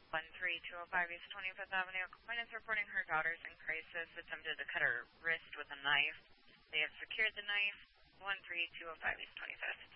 13205 East 25th Avenue. Complainant is reporting her daughter's in crisis, attempted to cut her wrist with a knife. They have secured the knife. 13205 East 25th.